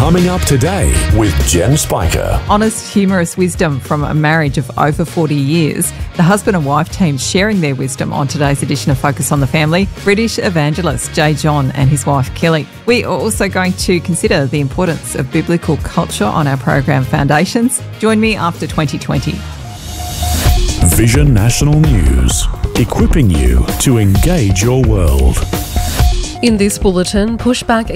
Coming up today with Jen Spiker. Honest, humorous wisdom from a marriage of over 40 years. The husband and wife team sharing their wisdom on today's edition of Focus on the Family. British evangelist Jay John and his wife Kelly. We are also going to consider the importance of biblical culture on our program Foundations. Join me after 2020. Vision National News, equipping you to engage your world. In this bulletin, pushback